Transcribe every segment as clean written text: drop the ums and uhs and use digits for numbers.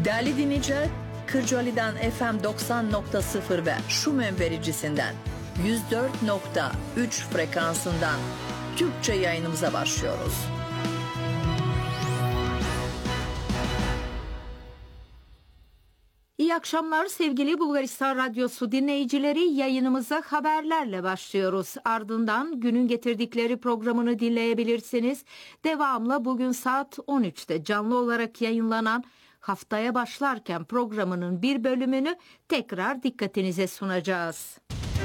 Değerli dinleyiciler, Kırcaali'den FM 90.0 ve Şumen vericisinden 104.3 frekansından Türkçe yayınımıza başlıyoruz. İyi akşamlar sevgili Bulgaristan Radyosu dinleyicileri, yayınımıza haberlerle başlıyoruz. Ardından günün getirdikleri programını dinleyebilirsiniz. Devamla bugün saat 13'te canlı olarak yayınlanan Haftaya Başlarken programının bir bölümünü tekrar dikkatinize sunacağız.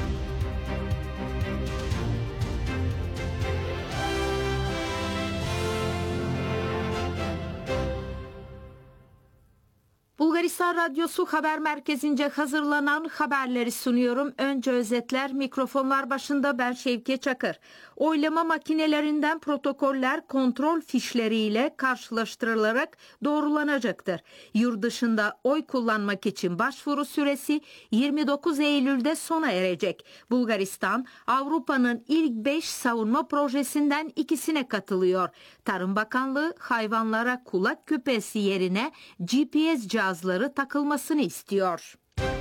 Bulgaristan Radyosu Haber Merkezi'nce hazırlanan haberleri sunuyorum. Önce özetler, mikrofonlar başında ben Şevke Çakır. Oylama makinelerinden protokoller kontrol fişleriyle karşılaştırılarak doğrulanacaktır. Yurt dışında oy kullanmak için başvuru süresi 29 Eylül'de sona erecek. Bulgaristan, Avrupa'nın ilk 5 savunma projesinden ikisine katılıyor. Tarım Bakanlığı hayvanlara kulak küpesi yerine GPS cihazları takılmasını istiyor.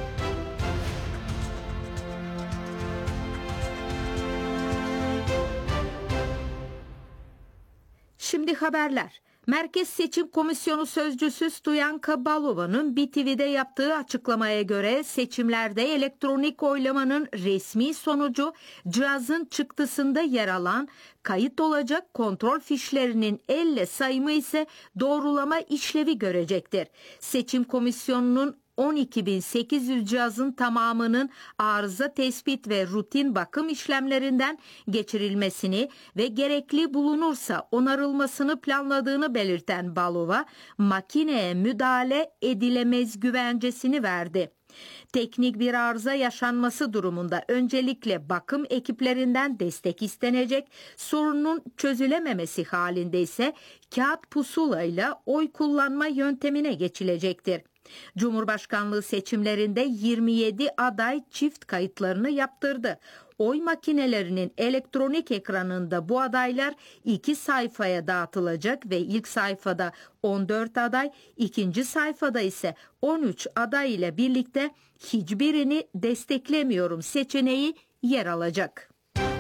Şimdi haberler. Merkez Seçim Komisyonu Sözcüsü Stoyanka Balova'nın BTV'de yaptığı açıklamaya göre seçimlerde elektronik oylamanın resmi sonucu cihazın çıktısında yer alan kayıt olacak kontrol fişlerinin elle sayımı ise doğrulama işlevi görecektir. Seçim Komisyonu'nun 12.800 cihazın tamamının arıza tespit ve rutin bakım işlemlerinden geçirilmesini ve gerekli bulunursa onarılmasını planladığını belirten Balova, makineye müdahale edilemez güvencesini verdi. Teknik bir arıza yaşanması durumunda öncelikle bakım ekiplerinden destek istenecek, sorunun çözülememesi halinde ise kağıt pusulayla oy kullanma yöntemine geçilecektir. Cumhurbaşkanlığı seçimlerinde 27 aday çift kayıtlarını yaptırdı. Oy makinelerinin elektronik ekranında bu adaylar 2 sayfaya dağıtılacak ve ilk sayfada 14 aday, ikinci sayfada ise 13 aday ile birlikte hiçbirini desteklemiyorum seçeneği yer alacak.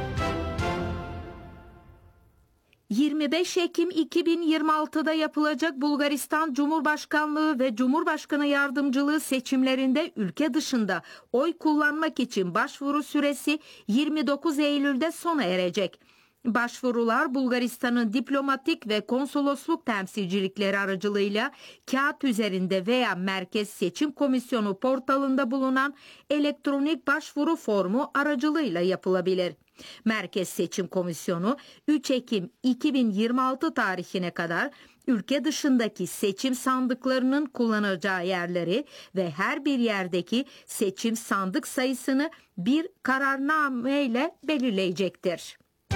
25 Ekim 2026'da yapılacak Bulgaristan Cumhurbaşkanlığı ve Cumhurbaşkanı Yardımcılığı seçimlerinde ülke dışında oy kullanmak için başvuru süresi 29 Eylül'de sona erecek. Başvurular Bulgaristan'ın diplomatik ve konsolosluk temsilcilikleri aracılığıyla kağıt üzerinde veya Merkez Seçim Komisyonu portalında bulunan elektronik başvuru formu aracılığıyla yapılabilir. Merkez Seçim Komisyonu 3 Ekim 2026 tarihine kadar ülke dışındaki seçim sandıklarının kullanacağı yerleri ve her bir yerdeki seçim sandık sayısını bir kararnameyle belirleyecektir.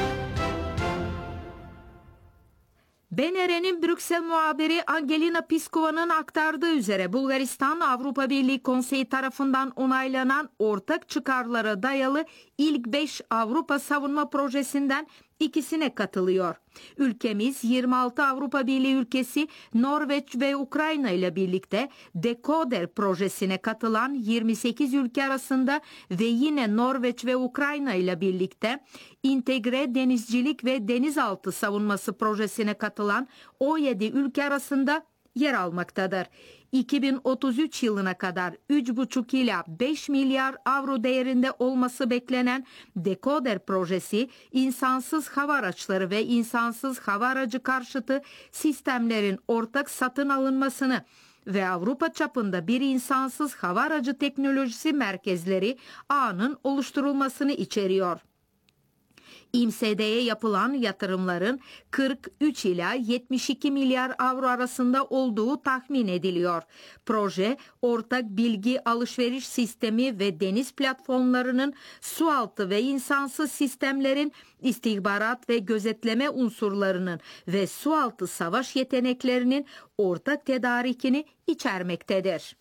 BNR'nin Brüksel muhabiri Angelina Piskova'nın aktardığı üzere Bulgaristan Avrupa Birliği Konseyi tarafından onaylanan ortak çıkarlara dayalı ilk 5 Avrupa savunma projesinden ikisine katılıyor. Ülkemiz 26 Avrupa Birliği ülkesi Norveç ve Ukrayna ile birlikte Decoder projesine katılan 28 ülke arasında ve yine Norveç ve Ukrayna ile birlikte İntegre Denizcilik ve Denizaltı Savunması projesine katılan 17 ülke arasında yer almaktadır. 2033 yılına kadar 3,5 ila 5 milyar avro değerinde olması beklenen Decoder projesi, insansız hava araçları ve insansız hava aracı karşıtı sistemlerin ortak satın alınmasını ve Avrupa çapında bir insansız hava aracı teknolojisi merkezleri ağının oluşturulmasını içeriyor. İMSD'ye yapılan yatırımların 43 ila 72 milyar avro arasında olduğu tahmin ediliyor. Proje, ortak bilgi alışveriş sistemi ve deniz platformlarının, sualtı ve insansız sistemlerin, istihbarat ve gözetleme unsurlarının ve sualtı savaş yeteneklerinin ortak tedarikini içermektedir.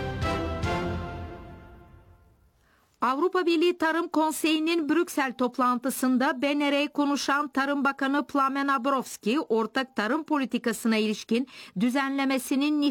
Avrupa Birliği Tarım Konseyi'nin Brüksel toplantısında BNR'ye konuşan Tarım Bakanı Plamen Abrovski, ortak tarım politikasına ilişkin düzenlemesinin